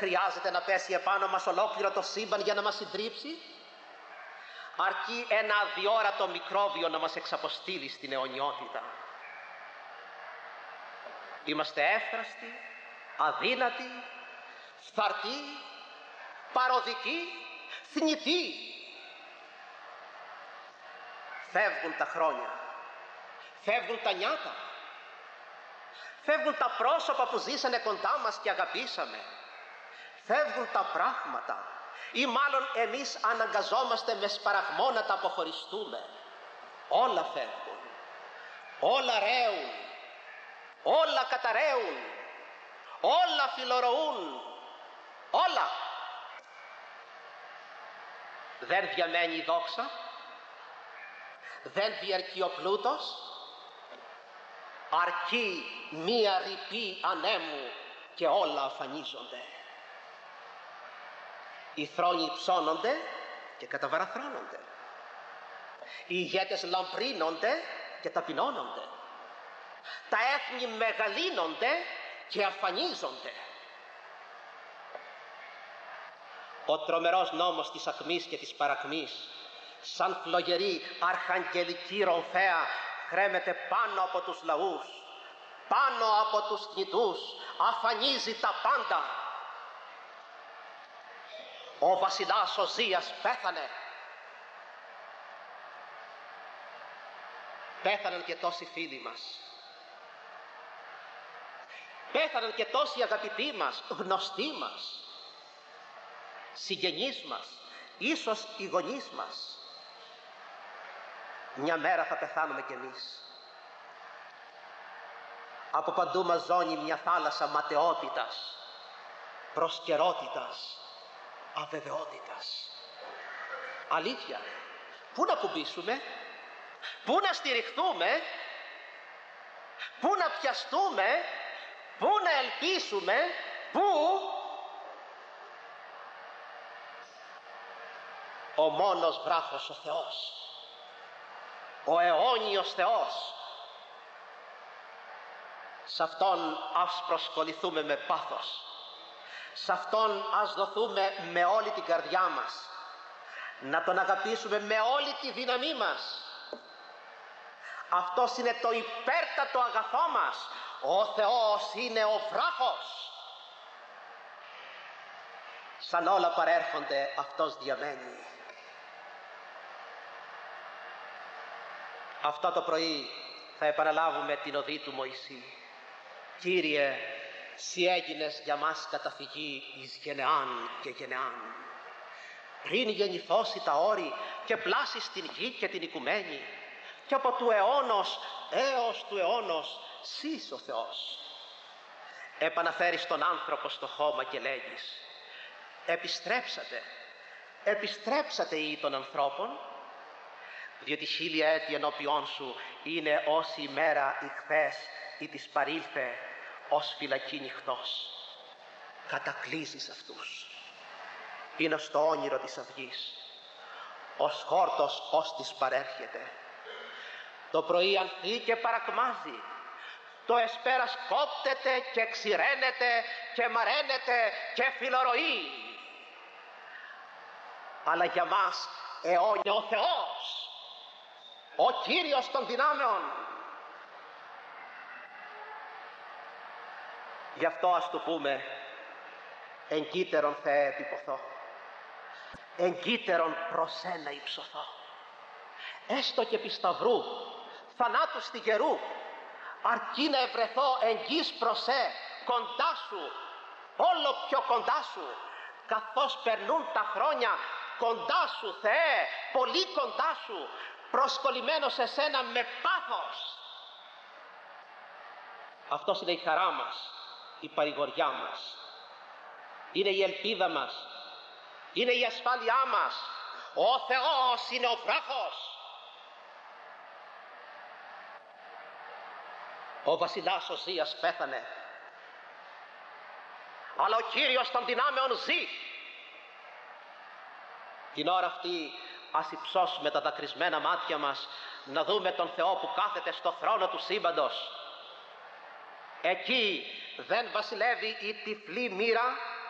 χρειάζεται να πέσει επάνω μας ολόκληρο το σύμπαν για να μας συντρίψει. Αρκεί ένα αδιόρατο μικρόβιο να μας εξαποστείλει στην αιωνιότητα. Είμαστε εύθραστοι, αδύνατοι, φθαρτοί, παροδικοί, θνητοί. Φεύγουν τα χρόνια, φεύγουν τα νιάτα, φεύγουν τα πρόσωπα που ζήσανε κοντά μας και αγαπήσαμε, φεύγουν τα πράγματα, ή μάλλον εμείς αναγκαζόμαστε με σπαραγμό να τα αποχωριστούμε. Όλα φεύγουν, όλα ρέουν, όλα καταραίουν, όλα φιλορροούν, όλα. Δεν διαμένει η δόξα, δεν διαρκεί ο πλούτος, αρκεί μία ρηπή ανέμου και όλα αφανίζονται. Οι θρόνοι υψώνονται και καταβαραθρώνονται. Οι ηγέτες λαμπρύνονται και ταπεινώνονται. Τα έθνη μεγαλύνονται και αφανίζονται. Ο τρομερός νόμος της ακμής και της παρακμής, σαν φλογερή αρχαγγελική ρομφαία, χρέμεται πάνω από τους λαούς, πάνω από τους θνητούς, αφανίζει τα πάντα. Ο βασιλάς Οζίας πέθανε. Πέθαναν και τόσοι φίλοι μας. Πέθαναν και τόσοι αγαπητοί μας, γνωστοί μας, συγγενείς μας, ίσως οι γονείς μας. Μια μέρα θα πεθάνουμε κι εμείς. Από παντού μας ζώνει μια θάλασσα ματαιότητας, προσκαιρότητας, αβεβαιότητας. Αλήθεια, πού να κουμπίσουμε, πού να στηριχθούμε, πού να πιαστούμε, πού να ελπίσουμε, πού? Ο μόνος βράχος ο Θεός, ο αιώνιος Θεός. Σ' Αυτόν ας προσκοληθούμε με πάθος, σ' Αυτόν ας δοθούμε με όλη την καρδιά μας, να Τον αγαπήσουμε με όλη τη δύναμή μας. Αυτός είναι το υπέρτατο αγαθό μας. Ο Θεός είναι ο βράχος. Σαν όλα παρέρχονται, Αυτός διαμένει. Αυτό το πρωί θα επαναλάβουμε την οδή του Μωυσή. Κύριε, Συ έγινες για μας καταφυγή εις γενεάν και γενεάν. Πριν γεννηθώσει τα όρη και πλάσεις την γη και την οικουμένη, και από του αιώνος έως του αιώνος Σεις ο Θεός. Επαναφέρεις τον άνθρωπο στο χώμα και λέγεις: επιστρέψατε, επιστρέψατε οι των ανθρώπων, διότι 1000 έτη ενώπιόν σου είναι όση ημέρα η χθες ή της παρήλθε ως φυλακή νυχτός. Κατακλείζεις αυτούς. Είναι στο όνειρο της αυγής, ως χόρτος ως της παρέρχεται. Το πρωί ανθεί και παρακμάζει, το εσπέρας κόπτεται και ξηραίνεται και μαραίνεται και φιλορροεί. Αλλά για μας αιώνιο ο Θεός, ο Κύριος των δυνάμεων. Γι' αυτό ας του πούμε: εγκύτερον Θεέ επιποθώ, εγκύτερον προς Σένα υψωθώ. Έστω και επί σταυρού, θανάτου στιγερού, αρκεί να ευρεθώ εγγύς προς κοντά Σου, όλο πιο κοντά Σου, καθώς περνούν τα χρόνια, κοντά Σου Θεέ, πολύ κοντά Σου, προσκολλημένος σε Σένα με πάθος. Αυτός είναι η χαρά μας, η παρηγοριά μας, είναι η ελπίδα μας, είναι η ασφάλειά μας. Ο Θεός είναι ο βράχος. Ο βασιλάς Οζίας πέθανε, αλλά ο Κύριος των δυνάμεων ζει. Την ώρα αυτή ας υψώσουμε τα δακρυσμένα μάτια μας να δούμε τον Θεό που κάθεται στο θρόνο του σύμπαντος. Εκεί δεν βασιλεύει η τυφλή μοίρα,